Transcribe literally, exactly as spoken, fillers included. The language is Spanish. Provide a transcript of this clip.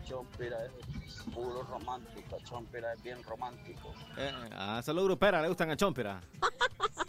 Chompira es puro romántico. Chompira es bien romántico. Eh, ah, solo grupera le gustan a Chompira.